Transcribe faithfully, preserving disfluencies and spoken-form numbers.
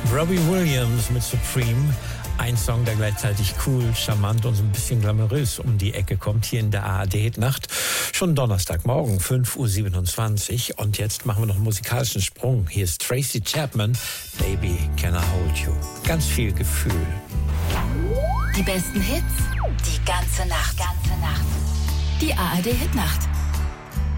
Robbie Williams mit Supreme. Ein Song, der gleichzeitig cool, charmant und so ein bisschen glamourös um die Ecke kommt, hier in der A R D-Hitnacht. Schon Donnerstagmorgen, fünf Uhr siebenundzwanzig. Und jetzt machen wir noch einen musikalischen Sprung. Hier ist Tracy Chapman, Baby Can I Hold You. Ganz viel Gefühl. Die besten Hits, die ganze Nacht. Ganze Nacht. Die A R D-Hitnacht.